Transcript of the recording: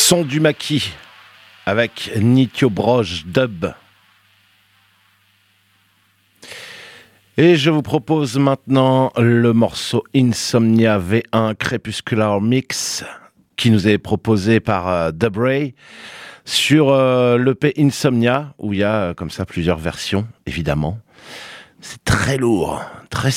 Son du maquis avec Nityo Broge Dub. Et je vous propose maintenant le morceau Insomnia V1 Crepuscular Mix qui nous est proposé par Dub Ray sur l'EP Insomnia où il y a comme ça plusieurs versions évidemment. C'est très lourd, très